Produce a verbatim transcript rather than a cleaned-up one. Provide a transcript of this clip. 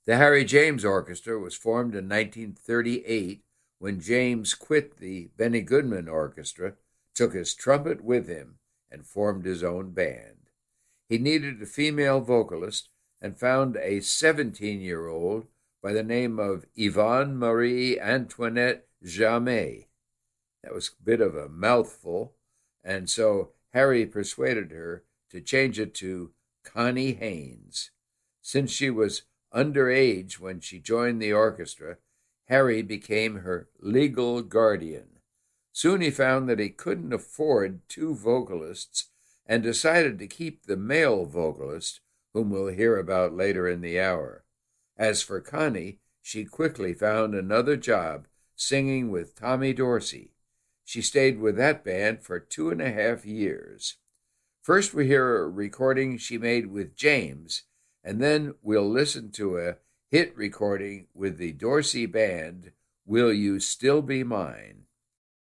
The Harry James Orchestra was formed in nineteen thirty-eight when James quit the Benny Goodman Orchestra, took his trumpet with him, and formed his own band. He needed a female vocalist and found a seventeen-year-old by the name of Yvonne Marie Antoinette Jamais. That was a bit of a mouthful, and so Harry persuaded her to change it to Connie Haynes. Since she was underage when she joined the orchestra, Harry became her legal guardian. Soon he found that he couldn't afford two vocalists and decided to keep the male vocalist, whom we'll hear about later in the hour. As for Connie, she quickly found another job singing with Tommy Dorsey. She stayed with that band for two and a half years. First we hear a recording she made with James, and then we'll listen to a hit recording with the Dorsey Band, Will You Still Be Mine?